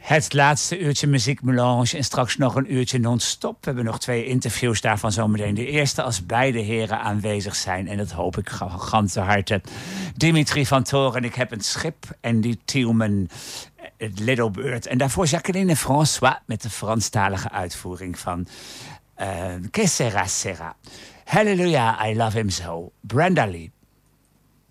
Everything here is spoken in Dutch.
Het laatste uurtje muziekmelange en straks nog een uurtje non-stop. We hebben nog 2 interviews daarvan zometeen. De eerste als beide heren aanwezig zijn. En dat hoop ik ganse harte. Dimitri van Toren, ik heb een schip. En die Tielman, Little Bird. En daarvoor Jacqueline François met de Franstalige uitvoering van Que sera sera. Hallelujah, I love him so. Brenda Lee.